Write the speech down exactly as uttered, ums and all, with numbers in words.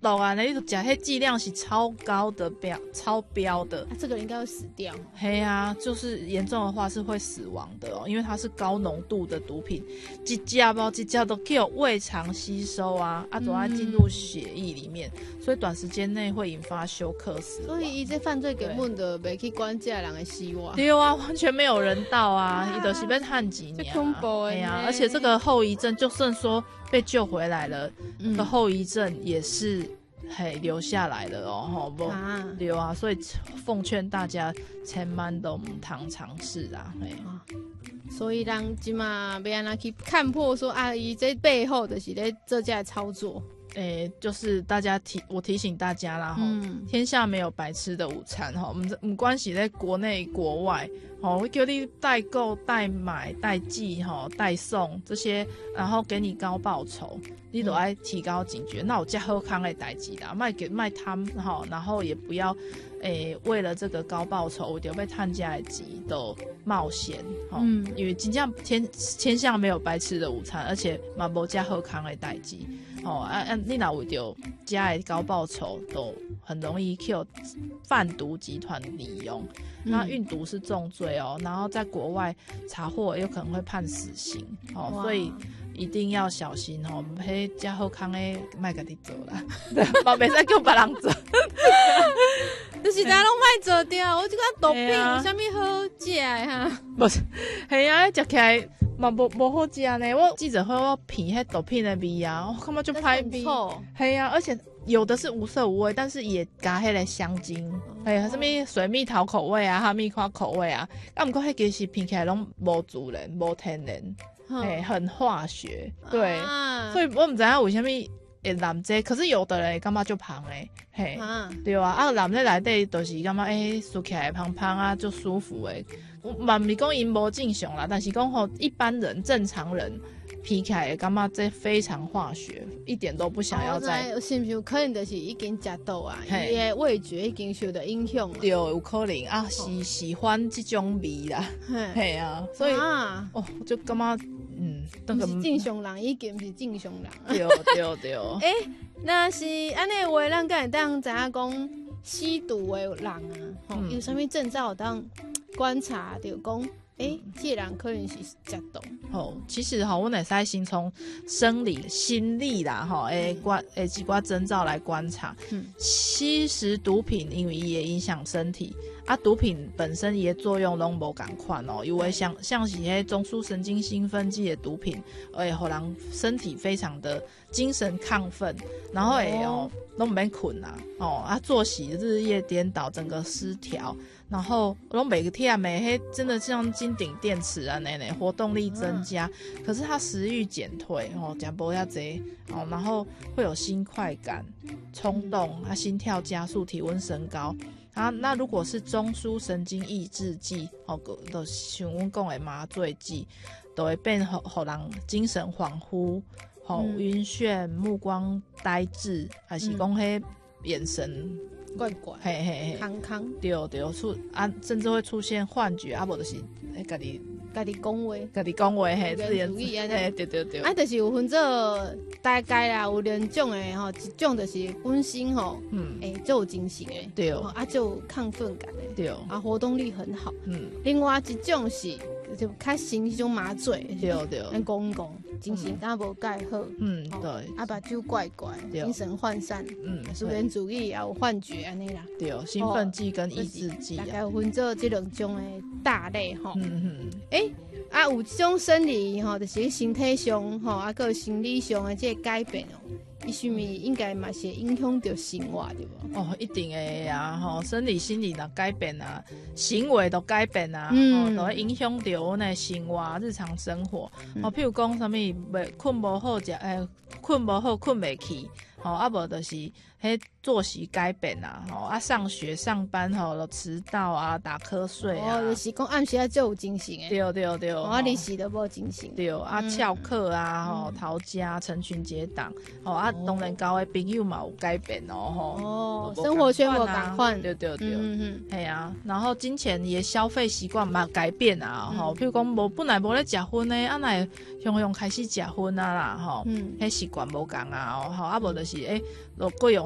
毒啊！你就讲，迄剂量是超高的标，超标的。 啊、这个应该会死掉。 嘿啊，就是严重的话是会死亡的哦，因为它是高浓度的毒品，一只包一只都可以胃肠吸收啊，啊，总要进入血液里面，嗯、所以短时间内会引发休克死亡。 所以，伊这犯罪根本就袂去管这人的希望。 对啊，完全没有人道啊，伊就是被判几年、啊。 恐怖哎呀，而且这个后遗症，就算说被救回来了，嗯、的后遗症也是。嘿，留下来了哦，吼不，对啊，所以奉劝大家千万都唔通尝试啦，嘿。 啊、所以人即嘛要安怎去看破说啊，伊这背后就是咧做这操作。 诶、欸，就是大家提我提醒大家啦，哈、嗯，天下没有白吃的午餐，哈，唔唔关系在国内国外，吼，会叫你代购、代买、代寄，哈，代送这些，然后给你高报酬，你都爱提高警觉。嗯、那我加好康的代志啦，卖给卖贪，哈，然后也不要，诶、欸，为了这个高报酬，就被探家的钱都冒险，哈，嗯，因为真正天天下没有白吃的午餐，而且嘛无加好康的代志。哦啊啊！你若为着加的高报酬，都很容易 Q 贩毒集团利用。嗯、那运毒是重罪哦，然后在国外查获有可能会判死刑哦，所以一定要小心哦。迄加好康的，卖家己做啦，嘛袂使叫别人做。 就是大家拢卖做掉，我这个毒品有啥物好食的哈？ 不是，系啊，食起来。嘛无无好食呢，我记者会我品迄毒品的味啊，我感觉就歹味，系啊，而且有的是无色无味，但是也加迄个香精，哎呀，什么水蜜桃口味啊，哈密瓜口味啊，啊，不过迄其实品起来拢无自然、无天然，哎、嗯，很化学，对，啊、所以我唔知影为什么会染这，可是有的人感觉就香诶，嘿，啊对啊，啊染这内底就是感觉诶，吃起来香香啊，就舒服诶。嘛唔是讲因无正常啦，但是讲吼一般人正常人皮起来感觉这非常化学，一点都不想要再。 哦、是不是可能就是已经食到啊？伊的味觉已经受到影响了。 对，有可能啊，是喜欢这种味啦。嘿啊，所以啊，哦，就感觉嗯， 那个是正常人，已经不是正常人。 对对对。 诶、欸，那是安尼话，咱敢会当知影讲吸毒的人啊，吼、嗯，有啥物征兆当？观察就讲，哎、欸，这人可能是食毒。 哦，其实哈，我乃是先从生理、心理啦，哈，诶观诶几挂征兆来观察。嗯，吸食毒品，因为也影响身体啊，毒品本身也作用拢无同款哦，因为像像是迄中枢神经兴奋剂的毒品，会互人身体非常的精神亢奋，然后会哦都唔免困啊，哦啊作息日夜颠倒，整个失调。然后拢每个天美黑真的像金顶电池啊那那活动力增加，嗯、可是他食欲减退哦，讲不要贼哦，然后会有心快感、冲动，他心跳加速、体温升高啊。那如果是中枢神经抑制剂哦，就像阮讲的麻醉剂，都会变互互人精神恍惚、吼、嗯、晕眩、目光呆滞，还是讲迄眼神。 怪怪， 嘿嘿嘿， 康康， 对对，出啊，甚至会出现幻觉，啊，无就是诶，家己家己讲话， 家己讲话，嘿， 自言自语啊， 嘿，对对对， 啊，就是有分做大概啦，有两种诶吼，一种就是本身吼，嗯，诶，就有精神诶， 对， 啊，就有亢奋感诶， 对， 啊，活动力很好， 嗯， 另外一种是就较新迄种麻醉， 对对， 咱讲讲。精神敢无介好， 嗯，对， 啊，目睭怪怪，精神涣散，嗯，自言自语也有幻觉安尼啦， 对，兴奋剂跟抑制剂， 大概有分做这两种的大类吼， 嗯嗯， 诶、欸，啊有这种生理吼，就是身体上吼，啊个心理上的这个改变哦。伊是咪应该嘛是影响到生活对不？ 哦，一定会啊！吼，生理、心理若改变啊，行为都改变啊， 嗯、 哦，都会影响到阮的生活、日常生活。嗯、哦，譬如讲，啥物袂困无好食，诶，困无好，困袂去，吼、哦，啊无就是迄作息改变啊，吼、哦，啊上学上班吼，都迟到啊，打瞌睡啊， 哦，就是讲暗时啊就有精神诶， 对对对， 啊离时都无精神， 对啊，翘课啊，吼、嗯，逃家、成群结党，吼、哦、啊。当然，交的朋友嘛有改变哦，吼哦，生活圈有改换， 对对对， 嗯嗯， 系啊，然后金钱也消费习惯嘛改变啊，吼、嗯，譬如讲无本来无咧食薰呢，啊来雄雄开始食薰啊啦，吼、嗯，迄习惯无共啊，吼，啊无就是诶，就各用。